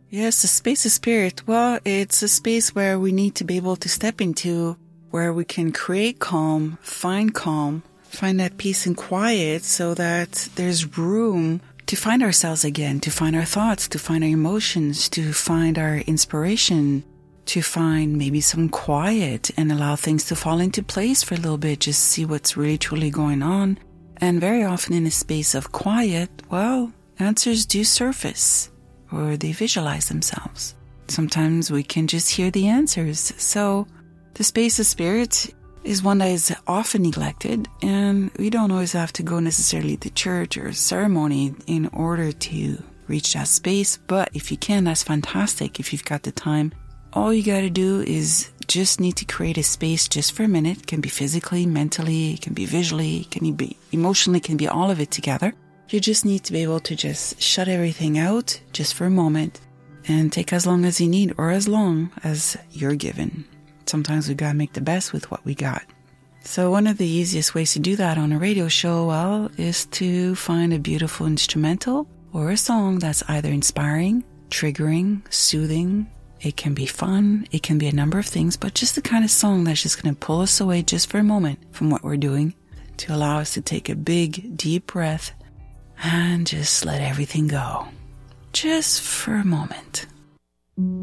Yes, the space of spirit. Well, it's a space where we need to be able to step into, where we can create calm, find that peace and quiet so that there's room to find ourselves again, to find our thoughts, to find our emotions, to find our inspiration, to find maybe some quiet and allow things to fall into place for a little bit, just see what's really truly going on. And very often in a space of quiet, well, answers do surface, or they visualize themselves. Sometimes we can just hear the answers. So the space of spirit is one that is often neglected, and we don't always have to go necessarily to church or ceremony in order to reach that space. But if you can, that's fantastic. If you've got the time, all you got to do is just need to create a space just for a minute. It can be physically, mentally, it can be visually, it can be emotionally, it can be all of it together. You just need to be able to just shut everything out just for a moment and take as long as you need, or as long as you're given. Sometimes we gotta make the best with what we got. So one of the easiest ways to do that on a radio show, well, is to find a beautiful instrumental or a song that's either inspiring, triggering, soothing. It can be fun, it can be a number of things, but just the kind of song that's just gonna pull us away just for a moment from what we're doing, to allow us to take a big, deep breath and just let everything go. Just for a moment.